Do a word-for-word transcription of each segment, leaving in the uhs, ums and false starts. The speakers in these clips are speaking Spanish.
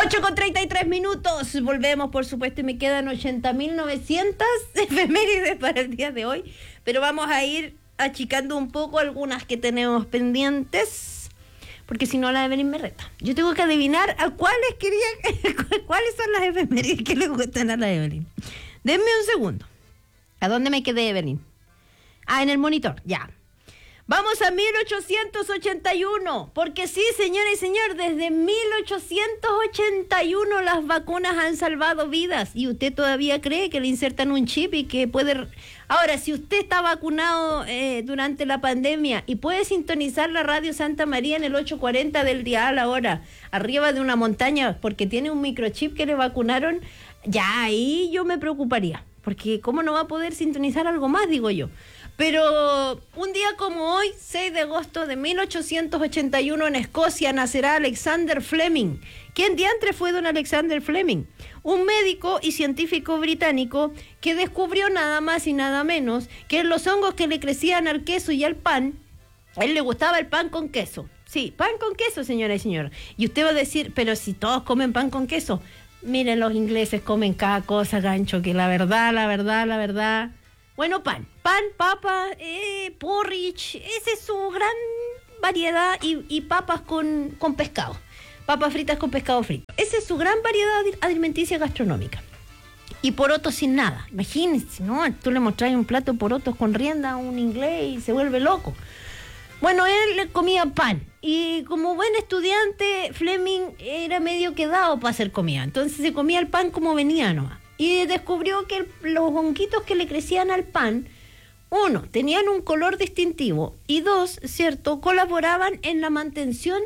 ocho con treinta y tres minutos. Volvemos, por supuesto, y me quedan ochenta mil novecientas efemérides para el día de hoy. Pero vamos a ir achicando un poco algunas que tenemos pendientes, porque si no la Evelyn me reta. Yo tengo que adivinar a cuáles quería, cuáles son las efemérides que le gustan a la Evelyn. Denme un segundo. ¿A dónde me quedé, Evelyn? Ah, en el monitor, ya. Vamos a mil ochocientos ochenta y uno, porque sí, señora y señor, desde mil ochocientos ochenta y uno las vacunas han salvado vidas y usted todavía cree que le insertan un chip y que puede... Ahora, si usted está vacunado eh, durante la pandemia y puede sintonizar la radio Santa María en el ocho cuarenta del dial ahora, arriba de una montaña, porque tiene un microchip que le vacunaron, ya ahí yo me preocuparía, porque ¿cómo no va a poder sintonizar algo más, digo yo? Pero un día como hoy, seis de agosto de mil ochocientos ochenta y uno, en Escocia nacerá Alexander Fleming. ¿Quién diantre fue don Alexander Fleming? Un médico y científico británico que descubrió nada más y nada menos que los hongos que le crecían al queso y al pan, a él le gustaba el pan con queso. Sí, pan con queso, señora y señor. Y usted va a decir, pero si todos comen pan con queso. Miren, los ingleses comen cada cosa, gancho, que la verdad, la verdad, la verdad... Bueno, pan, pan, papa, eh, porridge, esa es su gran variedad, y, y papas con, con pescado, papas fritas con pescado frito. Esa es su gran variedad alimenticia gastronómica. Y porotos sin nada, imagínense, ¿no? Tú le mostrás un plato de porotos con rienda a un inglés y se vuelve loco. Bueno, él le comía pan, y como buen estudiante, Fleming era medio quedado para hacer comida, entonces se comía el pan como venía nomás. Y descubrió que el, los honguitos que le crecían al pan, uno, tenían un color distintivo, y dos, cierto, colaboraban en la mantención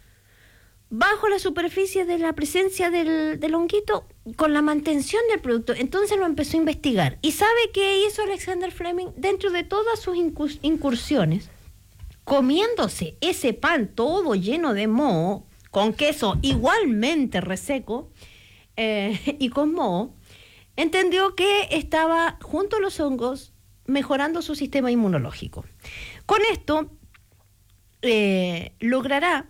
bajo la superficie de la presencia del, del honguito, con la mantención del producto. Entonces lo empezó a investigar. ¿Y sabe qué hizo Alexander Fleming? Dentro de todas sus incursiones, comiéndose ese pan todo lleno de moho, con queso igualmente reseco, eh, y con moho, entendió que estaba, junto a los hongos, mejorando su sistema inmunológico. Con esto, eh, logrará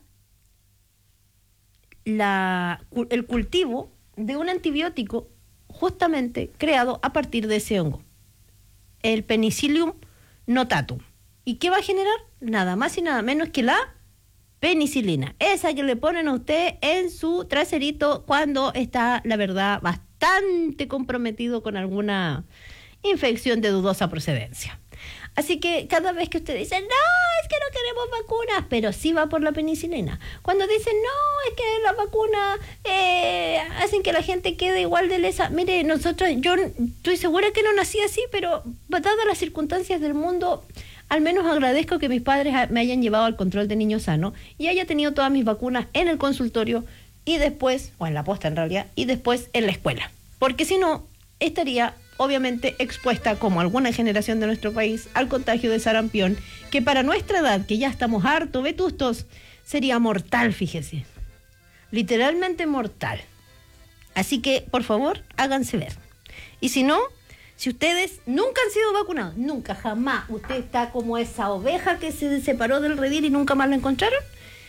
la, el cultivo de un antibiótico justamente creado a partir de ese hongo, el Penicillium notatum. ¿Y qué va a generar? Nada más y nada menos que la penicilina, esa que le ponen a usted en su traserito cuando está, la verdad, bastante bastante comprometido con alguna infección de dudosa procedencia. Así que cada vez que usted dice, no, es que no queremos vacunas, pero sí va por la penicilina. Cuando dicen, no, es que las vacunas eh, hacen que la gente quede igual de lesa. Mire, nosotros, yo estoy segura que no nací así, pero dadas las circunstancias del mundo, al menos agradezco que mis padres me hayan llevado al control de niño sano y haya tenido todas mis vacunas en el consultorio, y después, o en la posta en realidad, y después en la escuela. Porque si no, estaría obviamente expuesta, como alguna generación de nuestro país, al contagio de sarampión, que para nuestra edad, que ya estamos harto vetustos, sería mortal, fíjese. Literalmente mortal. Así que, por favor, háganse ver. Y si no, si ustedes nunca han sido vacunados, nunca, jamás, usted está como esa oveja que se separó del redil y nunca más la encontraron,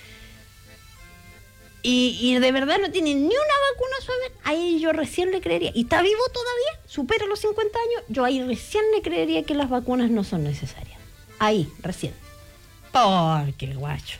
Y, y de verdad no tiene ni una vacuna suave, ahí yo recién le creería, y está vivo todavía, supera los cincuenta años, yo ahí recién le creería que las vacunas no son necesarias. Ahí, recién. Porque, guacho,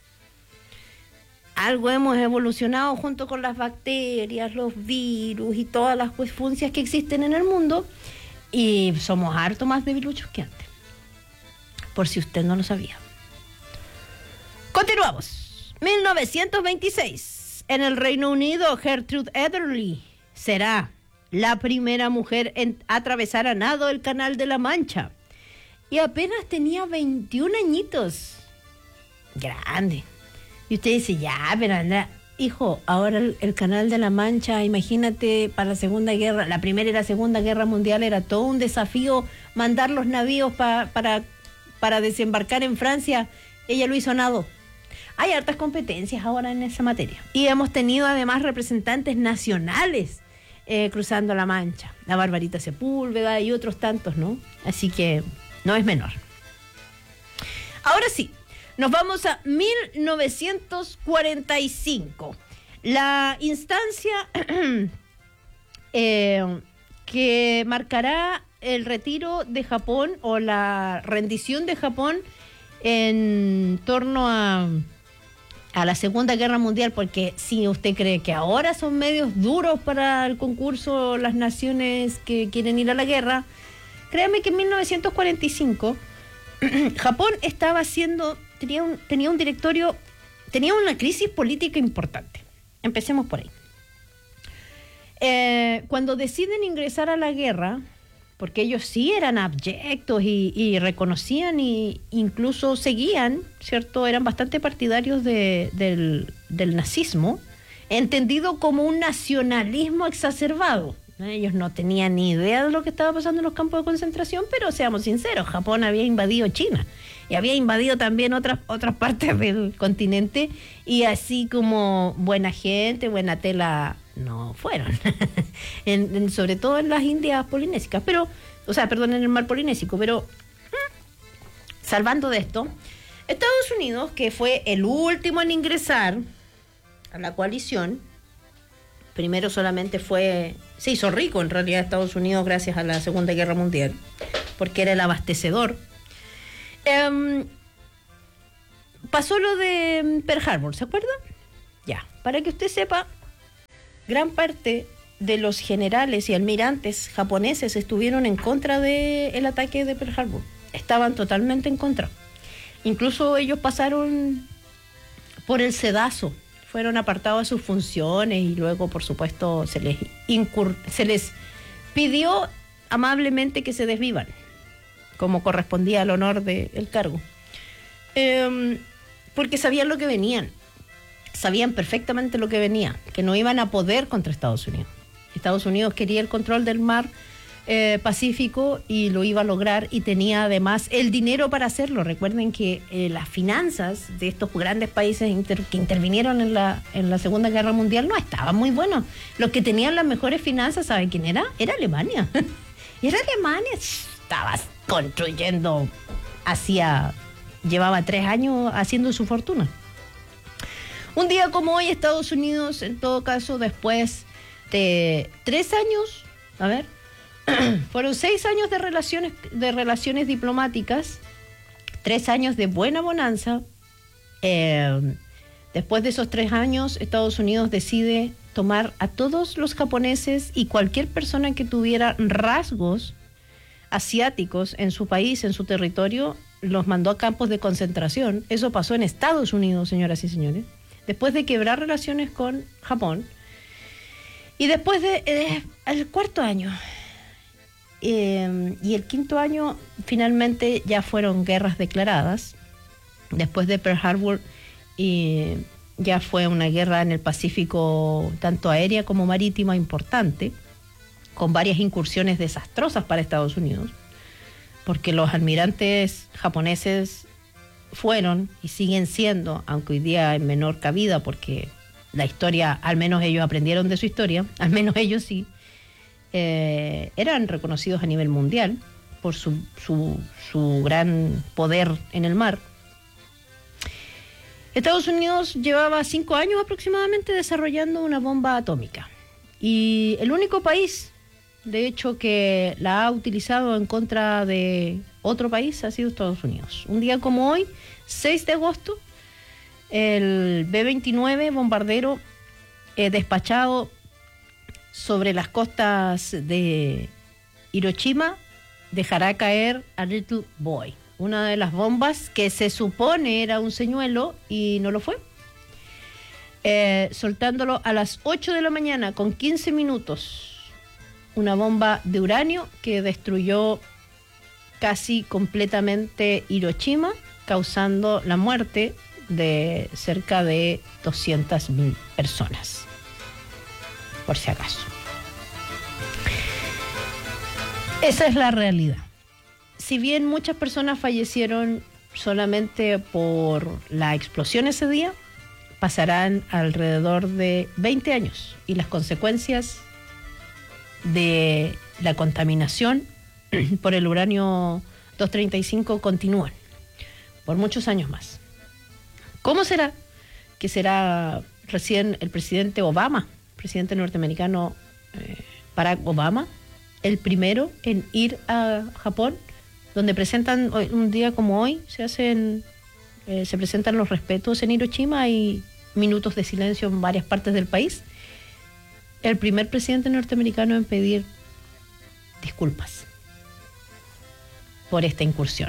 algo hemos evolucionado junto con las bacterias, los virus y todas las funciones que existen en el mundo, y somos harto más debiluchos que antes. Por si usted no lo sabía. Continuamos. mil novecientos veintiséis, en el Reino Unido, Gertrude Ederle será la primera mujer en atravesar a nado el Canal de la Mancha. Y apenas tenía veintiún añitos. Grande. Y usted dice, ya, pero anda, hijo, ahora el, el Canal de la Mancha, imagínate, para la Segunda Guerra, la Primera y la Segunda Guerra Mundial, era todo un desafío mandar los navíos pa, para, para desembarcar en Francia. Ella lo hizo a nado. Hay hartas competencias ahora en esa materia. Y hemos tenido además representantes nacionales eh, cruzando la Mancha. La Barbarita Sepúlveda y otros tantos, ¿no? Así que no es menor. Ahora sí, nos vamos a mil novecientos cuarenta y cinco. La instancia eh, que marcará el retiro de Japón o la rendición de Japón en torno a, a la Segunda Guerra Mundial, porque si usted cree que ahora son medios duros para el concurso las naciones que quieren ir a la guerra, créame que en mil novecientos cuarenta y cinco Japón estaba haciendo, tenía un, tenía un directorio, tenía una crisis política importante. Empecemos por ahí. Eh, cuando deciden ingresar a la guerra, porque ellos sí eran abyectos y, y reconocían e incluso seguían, ¿cierto? Eran bastante partidarios de, del, del nazismo, entendido como un nacionalismo exacerbado. Ellos no tenían ni idea de lo que estaba pasando en los campos de concentración, pero seamos sinceros, Japón había invadido China y había invadido también otras, otras partes del continente, y así como buena gente, buena tela no fueron, en, en, sobre todo en las Indias polinésicas, pero, o sea, perdón, en el mar polinésico, pero salvando de esto, Estados Unidos, que fue el último en ingresar a la coalición, primero solamente fue, se hizo rico en realidad Estados Unidos gracias a la Segunda Guerra Mundial, porque era el abastecedor. Um, pasó lo de Pearl Harbor, ¿se acuerda? Ya, para que usted sepa, gran parte de los generales y almirantes japoneses estuvieron en contra del ataque de Pearl Harbor. Estaban totalmente en contra. Incluso ellos pasaron por el sedazo, fueron apartados de sus funciones y luego, por supuesto, se les, incur- se les pidió amablemente que se desvivan, como correspondía al honor del cargo. Eh, porque sabían lo que venían. Sabían perfectamente lo que venía, que no iban a poder contra Estados Unidos. Estados Unidos quería el control del mar eh, Pacífico y lo iba a lograr, y tenía además el dinero para hacerlo. Recuerden que eh, las finanzas de estos grandes países inter, que intervinieron en la, en la Segunda Guerra Mundial no estaban muy buenos. Los que tenían las mejores finanzas, ¿saben quién era? Era Alemania. Era Alemania. Estaba construyendo, hacía, llevaba tres años haciendo su fortuna. Un día como hoy, Estados Unidos, en todo caso, después de tres años, a ver, fueron seis años de relaciones, de relaciones diplomáticas, tres años de buena bonanza. Eh, después de esos tres años, Estados Unidos decide tomar a todos los japoneses y cualquier persona que tuviera rasgos asiáticos en su país, en su territorio, los mandó a campos de concentración. Eso pasó en Estados Unidos, señoras y señores, después de quebrar relaciones con Japón. Y después de eh, el cuarto año eh, y el quinto año, finalmente ya fueron guerras declaradas. Después de Pearl Harbor, y ya fue una guerra en el Pacífico, tanto aérea como marítima, importante, con varias incursiones desastrosas para Estados Unidos, porque los almirantes japoneses fueron y siguen siendo, aunque hoy día en menor cabida, porque la historia, al menos ellos aprendieron de su historia, al menos ellos sí, eh, eran reconocidos a nivel mundial por su, su, su gran poder en el mar. Estados Unidos llevaba cinco años aproximadamente desarrollando una bomba atómica, y el único país, de hecho, que la ha utilizado en contra de otro país ha sido Estados Unidos. Un día como hoy, seis de agosto, el B veintinueve bombardero eh, despachado sobre las costas de Hiroshima dejará caer a Little Boy, una de las bombas que se supone era un señuelo y no lo fue, eh, soltándolo a las ocho de la mañana con quince minutos. Una bomba de uranio que destruyó casi completamente Hiroshima, causando la muerte de cerca de doscientas mil personas, por si acaso. Esa es la realidad. Si bien muchas personas fallecieron solamente por la explosión ese día, pasarán alrededor de veinte años y las consecuencias de la contaminación por el uranio doscientos treinta y cinco continúan por muchos años más. ¿Cómo será? Que será recién el presidente Obama, presidente norteamericano eh, Barack Obama, el primero en ir a Japón, donde presentan hoy, un día como hoy, se hacen, eh, se presentan los respetos en Hiroshima y minutos de silencio en varias partes del país. El primer presidente norteamericano en pedir disculpas por esta incursión.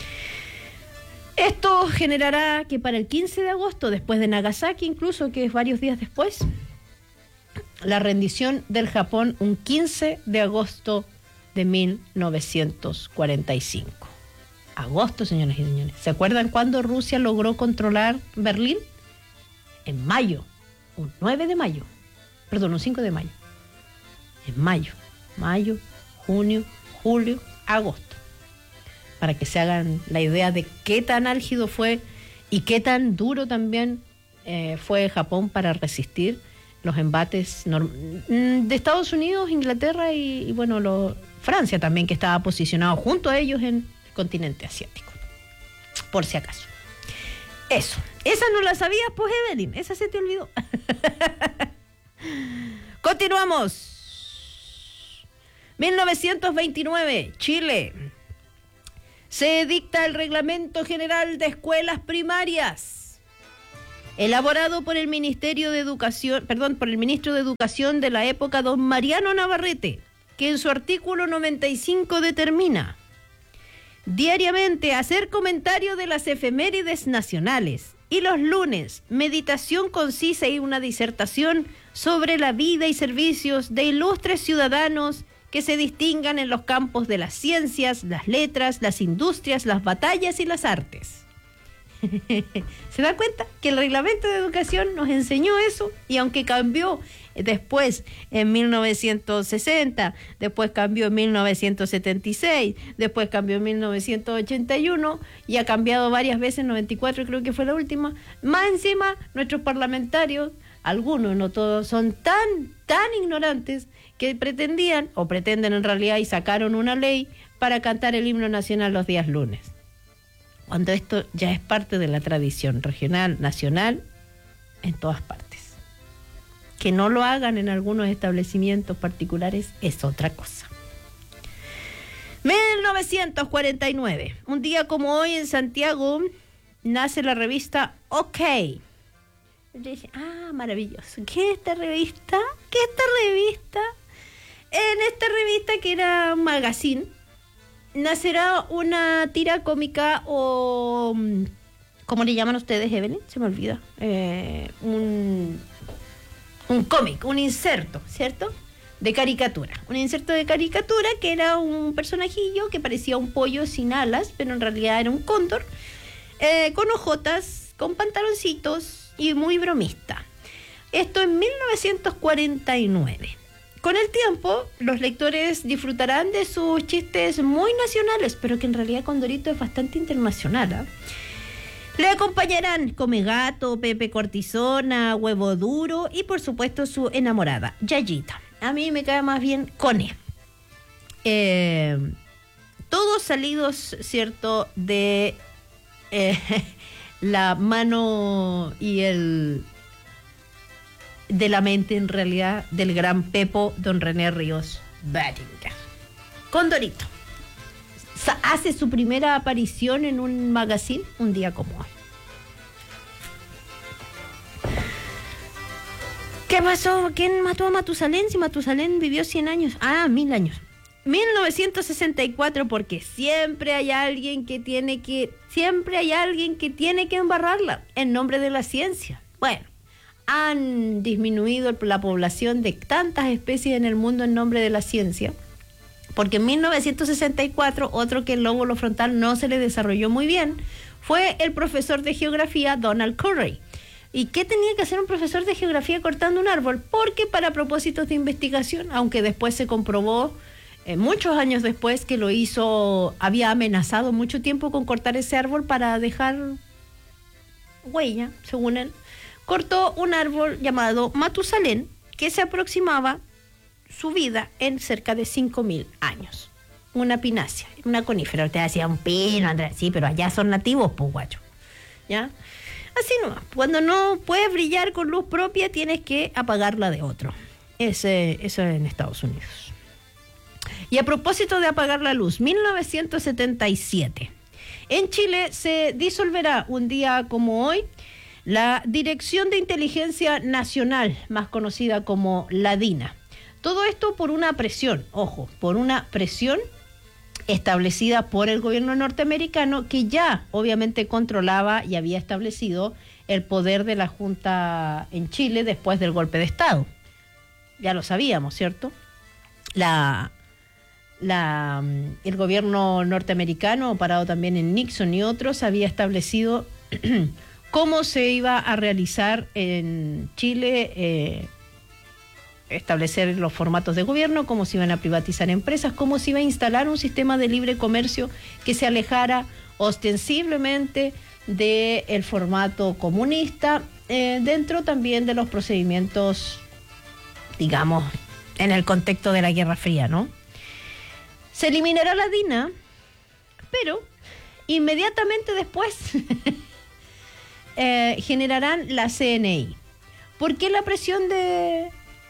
Esto generará que para el quince de agosto, después de Nagasaki incluso, que es varios días después, la rendición del Japón, un quince de agosto de mil novecientos cuarenta y cinco. Agosto, señoras y señores. ¿Se acuerdan cuándo Rusia logró controlar Berlín? En mayo, un nueve de mayo, perdón, un cinco de mayo. En mayo, mayo, junio, julio, agosto. Para que se hagan la idea de qué tan álgido fue y qué tan duro también eh, fue Japón para resistir los embates de Estados Unidos, Inglaterra y, y bueno, lo, Francia también, que estaba posicionado junto a ellos en el continente asiático, por si acaso. Eso, esa no la sabías, pues, Evelyn, esa se te olvidó. Continuamos. mil novecientos veintinueve, Chile. Se dicta el Reglamento General de Escuelas Primarias, elaborado por el Ministerio de Educación, perdón, por el ministro de Educación de la época, don Mariano Navarrete, que en su artículo noventa y cinco determina: diariamente hacer comentario de las efemérides nacionales y los lunes meditación concisa y una disertación sobre la vida y servicios de ilustres ciudadanos que se distingan en los campos de las ciencias, las letras, las industrias, las batallas y las artes. ¿Se da cuenta que el reglamento de educación nos enseñó eso? Y aunque cambió después en mil novecientos sesenta, después cambió en mil novecientos setenta y seis, después cambió en mil novecientos ochenta y uno y ha cambiado varias veces, en noventa y cuatro creo que fue la última, más encima nuestros parlamentarios, algunos, no todos, son tan, tan ignorantes que pretendían, o pretenden en realidad, y sacaron una ley para cantar el himno nacional los días lunes, cuando esto ya es parte de la tradición regional, nacional, en todas partes. Que no lo hagan en algunos establecimientos particulares es otra cosa. mil novecientos cuarenta y nueve, un día como hoy en Santiago, nace la revista OK. Dije, ah, maravilloso. ¿Qué es esta revista? ¿Qué es esta revista? En esta revista, que era un magazine, nacerá una tira cómica o... ¿cómo le llaman ustedes, Evelyn? Se me olvida. Eh, un, un cómic, un inserto, ¿cierto? De caricatura. Un inserto de caricatura que era un personajillo que parecía un pollo sin alas, pero en realidad era un cóndor, eh, con ojotas, con pantaloncitos y muy bromista. Esto en mil novecientos cuarenta y nueve. Con el tiempo, los lectores disfrutarán de sus chistes muy nacionales, pero que en realidad Condorito es bastante internacional, ¿eh? Le acompañarán Come Gato, Pepe Cortisona, Huevo Duro y por supuesto su enamorada, Yayita. A mí me cae más bien Cone. Eh, todos salidos, ¿cierto?, de eh, la mano y el... de la mente, en realidad, del gran Pepo, don René Ríos Baringer. Condorito hace su primera aparición en un magazine un día como hoy. ¿Qué pasó? ¿Quién mató a Matusalén? Si Matusalén vivió cien años. Ah, mil años. mil novecientos sesenta y cuatro, porque siempre hay alguien que tiene que, siempre hay alguien que tiene que embarrarla en nombre de la ciencia. Bueno, han disminuido la población de tantas especies en el mundo en nombre de la ciencia, porque en mil novecientos sesenta y cuatro, otro que el lóbulo frontal no se le desarrolló muy bien, fue el profesor de geografía Donald Curry. ¿Y qué tenía que hacer un profesor de geografía cortando un árbol? Porque para propósitos de investigación, aunque después se comprobó, eh, muchos años después, que lo hizo, había amenazado mucho tiempo con cortar ese árbol para dejar huella, según él, cortó un árbol llamado Matusalén, que se aproximaba su vida en cerca de cinco mil años. Una pinácea, una conífera. Usted decía un pino, Andrés, sí, pero allá son nativos, pues, guacho. ¿Ya? Así nomás, cuando no puedes brillar con luz propia, tienes que apagarla de otro. Ese, eso es en Estados Unidos. Y a propósito de apagar la luz, mil novecientos setenta y siete. En Chile se disolverá un día como hoy la Dirección de Inteligencia Nacional, más conocida como la DINA. Todo esto por una presión, ojo, por una presión establecida por el gobierno norteamericano, que ya obviamente controlaba y había establecido el poder de la Junta en Chile después del golpe de Estado. Ya lo sabíamos, ¿cierto? La, la, el gobierno norteamericano, parado también en Nixon y otros, había establecido cómo se iba a realizar en Chile, eh, establecer los formatos de gobierno, cómo se iban a privatizar empresas, cómo se iba a instalar un sistema de libre comercio que se alejara ostensiblemente del formato comunista, eh, dentro también de los procedimientos, digamos, en el contexto de la Guerra Fría, ¿no? Se eliminará la DINA, pero inmediatamente después eh, generarán la C N I. ¿Por qué la presión de...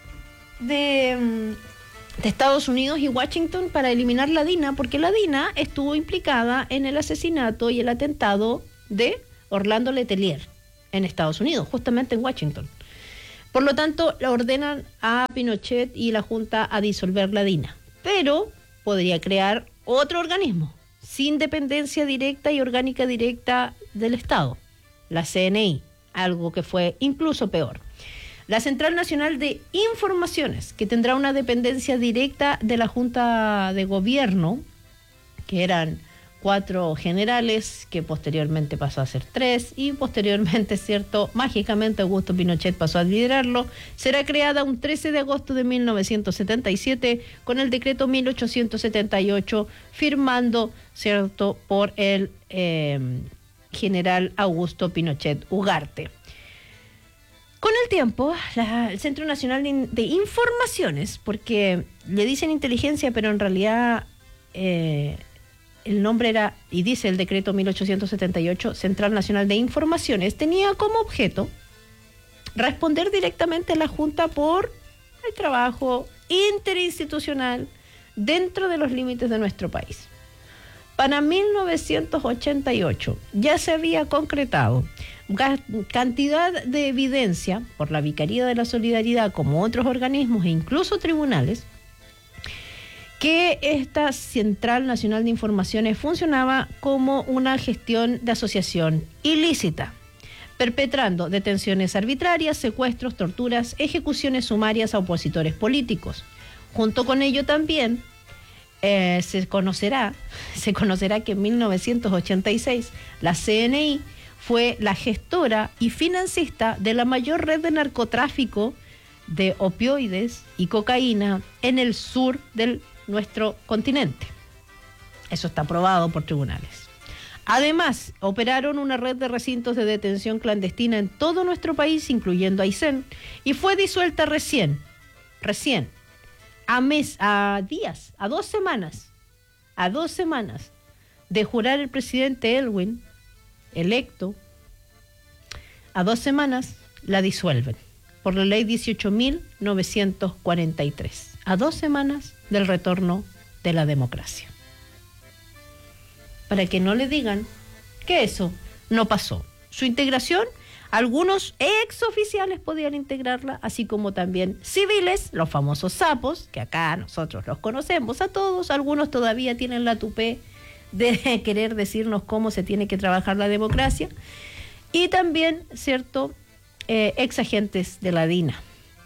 De, de Estados Unidos y Washington para eliminar la DINA? Porque la DINA estuvo implicada en el asesinato y el atentado de Orlando Letelier en Estados Unidos, justamente en Washington. Por lo tanto, le ordenan a Pinochet y la Junta a disolver la DINA, pero podría crear otro organismo sin dependencia directa y orgánica directa del Estado, la C N I, algo que fue incluso peor. La Central Nacional de Informaciones, que tendrá una dependencia directa de la Junta de Gobierno, que eran cuatro generales, que posteriormente pasó a ser tres, y posteriormente, cierto, mágicamente Augusto Pinochet pasó a liderarlo, será creada un trece de agosto de mil novecientos setenta y siete con el decreto mil ochocientos setenta y ocho, firmando, cierto, por el eh, general Augusto Pinochet Ugarte. Con el tiempo, la, el Centro Nacional de, de Informaciones, porque le dicen inteligencia, pero en realidad eh, el nombre era, y dice el decreto mil ochocientos setenta y ocho, Central Nacional de Informaciones, tenía como objeto responder directamente a la Junta por el trabajo interinstitucional dentro de los límites de nuestro país. Para mil novecientos ochenta y ocho ya se había concretado cantidad de evidencia por la Vicaría de la Solidaridad, como otros organismos e incluso tribunales, que esta Central Nacional de Informaciones funcionaba como una gestión de asociación ilícita, perpetrando detenciones arbitrarias, secuestros, torturas, ejecuciones sumarias a opositores políticos. Junto con ello también eh, se conocerá, se conocerá que en mil novecientos ochenta y seis la C N I fue la gestora y financista de la mayor red de narcotráfico de opioides y cocaína en el sur de nuestro continente. Eso está aprobado por tribunales. Además, operaron una red de recintos de detención clandestina en todo nuestro país, incluyendo Aysén, y fue disuelta recién, recién, a mes, a días, a dos semanas, a dos semanas de jurar el presidente Elwin, electo, a dos semanas la disuelven por la ley dieciocho mil novecientos cuarenta y tres, a dos semanas del retorno de la democracia. Para que no le digan que eso no pasó. Su integración, algunos exoficiales podían integrarla, así como también civiles, los famosos sapos, que acá nosotros los conocemos a todos, algunos todavía tienen la tupé de querer decirnos cómo se tiene que trabajar la democracia, y también, cierto, eh, ex agentes de la DINA.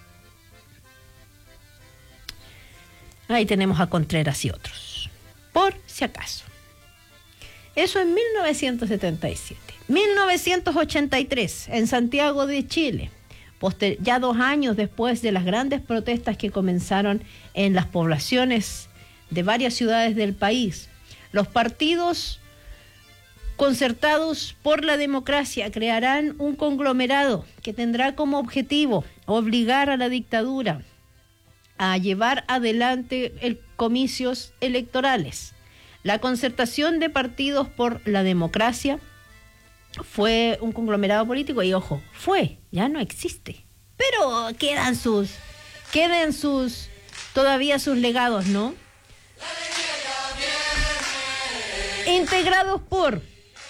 Ahí tenemos a Contreras y otros, por si acaso. Eso en mil novecientos setenta y siete. mil novecientos ochenta y tres, en Santiago de Chile, poster- ya dos años después de las grandes protestas que comenzaron en las poblaciones de varias ciudades del país, los partidos concertados por la democracia crearán un conglomerado que tendrá como objetivo obligar a la dictadura a llevar adelante el comicios electorales. La concertación de partidos por la democracia fue un conglomerado político y, ojo, fue, ya no existe. Pero quedan sus, quedan sus, todavía sus legados, ¿no? Integrados por,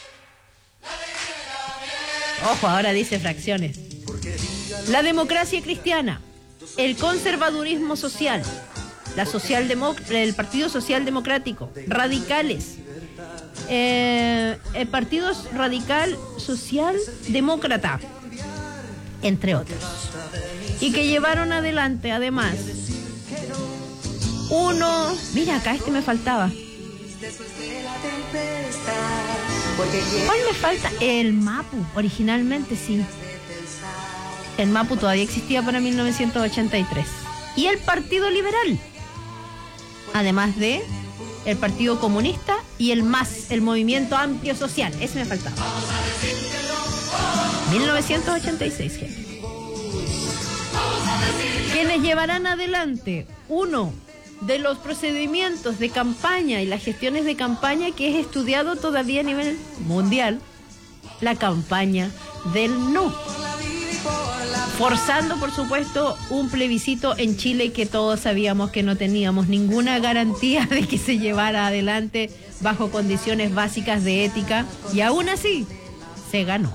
ojo, ahora dice fracciones, la democracia cristiana, el conservadurismo social, la socialdemo- el Partido Social Democrático, radicales, eh, el Partido Radical Social Demócrata, entre otros, y que llevaron adelante además uno, mira acá este me faltaba, ¿cuál me falta? El MAPU, originalmente sí, el MAPU todavía existía para mil novecientos ochenta y tres, y el Partido Liberal, además de el Partido Comunista y el MAS, el Movimiento Amplio Social, ese me faltaba. mil novecientos ochenta y seis, gente. Quienes llevarán adelante uno de los procedimientos de campaña y las gestiones de campaña que es estudiado todavía a nivel mundial, la campaña del no. Forzando, por supuesto, un plebiscito en Chile que todos sabíamos que no teníamos ninguna garantía de que se llevara adelante bajo condiciones básicas de ética, y aún así se ganó.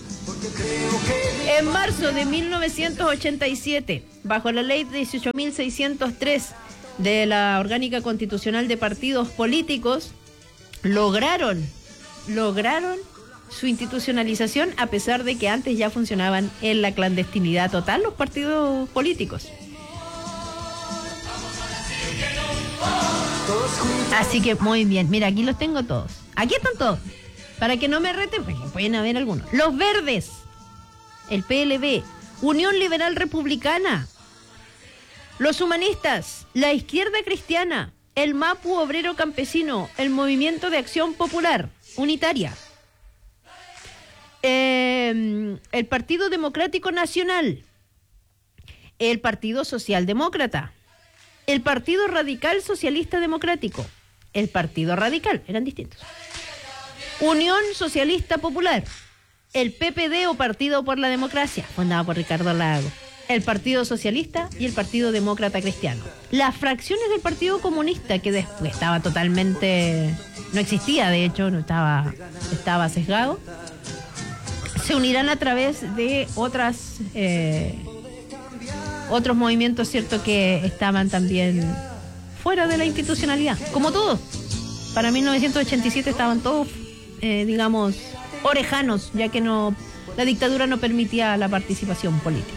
En marzo de mil novecientos ochenta y siete, bajo la ley dieciocho mil seiscientos tres de la Orgánica Constitucional de Partidos Políticos, lograron, lograron su institucionalización, a pesar de que antes ya funcionaban en la clandestinidad total los partidos políticos. Así que muy bien, mira, aquí los tengo todos. Aquí están todos. Para que no me reten, porque pueden haber algunos. Los Verdes, el P L B, Unión Liberal Republicana, los Humanistas, la Izquierda Cristiana, el MAPU Obrero Campesino, el Movimiento de Acción Popular Unitaria, Eh, el Partido Democrático Nacional, el Partido Socialdemócrata, el Partido Radical Socialista Democrático, el Partido Radical, eran distintos, Unión Socialista Popular, el P P D o Partido por la Democracia, fundado por Ricardo Lago, el Partido Socialista y el Partido Demócrata Cristiano. Las fracciones del Partido Comunista, que después estaba totalmente, no existía, de hecho, no estaba, estaba sesgado, se unirán a través de otras eh, otros movimientos, cierto, que estaban también fuera de la institucionalidad, como todos. Para mil novecientos ochenta y siete estaban todos, eh, digamos, orejanos, ya que no, la dictadura no permitía la participación política.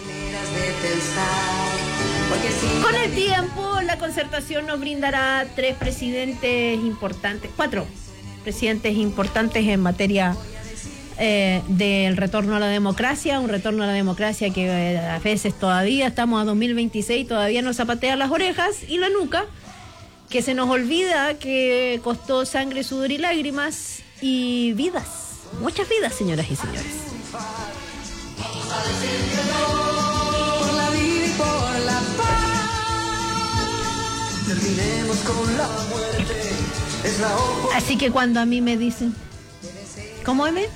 Con el tiempo, la Concertación nos brindará tres presidentes importantes, cuatro presidentes importantes en materia Eh, del retorno a la democracia, un retorno a la democracia que eh, a veces todavía estamos a dos mil veintiséis, todavía nos zapatea las orejas y la nuca, que se nos olvida que costó sangre, sudor y lágrimas y vidas, muchas vidas, señoras y señores. Así que cuando a mí me dicen, ¿cómo M?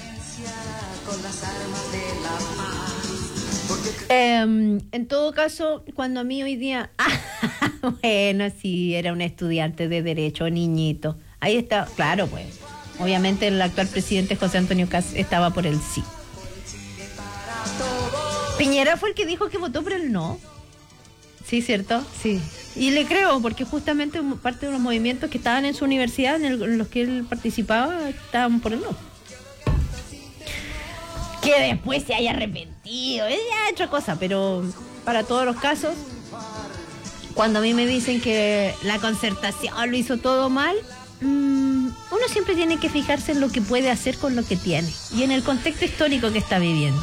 Eh, en todo caso, cuando a mí hoy día, ah, bueno, sí, era un estudiante de derecho, niñito, ahí está, claro, pues, obviamente el actual presidente José Antonio Kast estaba por el sí. Piñera fue el que dijo que votó por el no. Sí, ¿cierto? Sí. Y le creo, porque justamente parte de los movimientos que estaban en su universidad, en, el, en los que él participaba, estaban por el no. Que después se haya arrepentido, es ya otra cosa, pero para todos los casos, cuando a mí me dicen que la Concertación lo hizo todo mal, mmm, uno siempre tiene que fijarse en lo que puede hacer con lo que tiene y en el contexto histórico que está viviendo.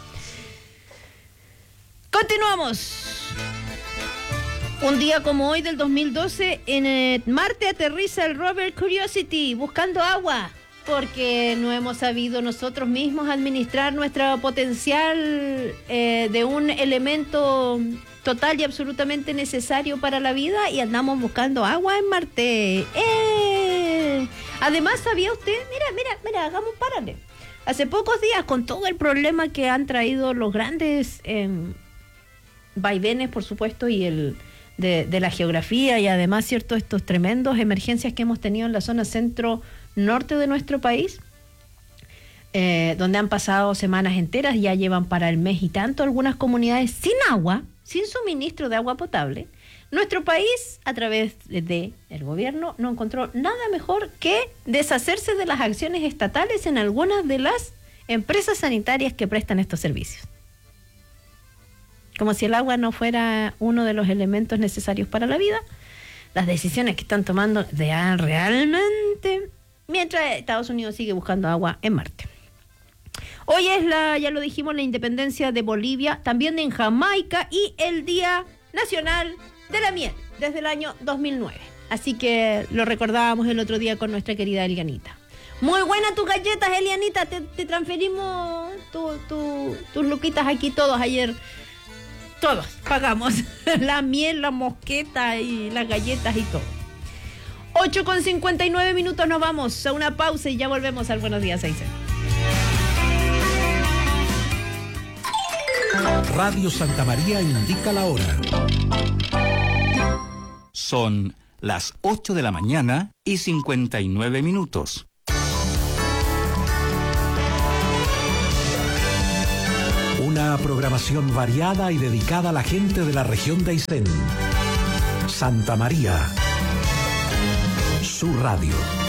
Continuamos. Un día como hoy del dos mil doce, en eh, Marte aterriza el rover Curiosity buscando agua, porque no hemos sabido nosotros mismos administrar nuestro potencial eh, de un elemento total y absolutamente necesario para la vida, y andamos buscando agua en Marte. ¡Eh! Además, ¿sabía usted? Mira, mira, mira, hagamos un paralelo. hace pocos días, con todo el problema que han traído los grandes eh, vaivenes, por supuesto, y el de, de la geografía, y además, cierto, estos tremendos emergencias que hemos tenido en la zona centro-norte de nuestro país, eh, donde han pasado semanas enteras, ya llevan para el mes y tanto algunas comunidades sin agua, sin suministro de agua potable. Nuestro país, a través del gobierno, no encontró nada mejor que deshacerse de las acciones estatales en algunas de las empresas sanitarias que prestan estos servicios. Como si el agua no fuera uno de los elementos necesarios para la vida. Las decisiones que están tomando de ah, realmente, mientras Estados Unidos sigue buscando agua en Marte. Hoy es la, ya lo dijimos, la independencia de Bolivia, también en Jamaica, y el Día Nacional de la Miel, desde el año dos mil nueve. Así que lo recordábamos el otro día con nuestra querida Elianita. Muy buenas tus galletas, Elianita. Te, te transferimos tu, tu, tus luquitas aquí todos ayer. Todos pagamos la miel, la mosqueta y las galletas y todo. ocho con cincuenta y nueve minutos, nos vamos a una pausa y ya volvemos al Buenos Días, Aysén. Radio Santa María indica la hora. Son las ocho de la mañana y cincuenta y nueve minutos. Una programación variada y dedicada a la gente de la región de Aysén. Santa María, su radio.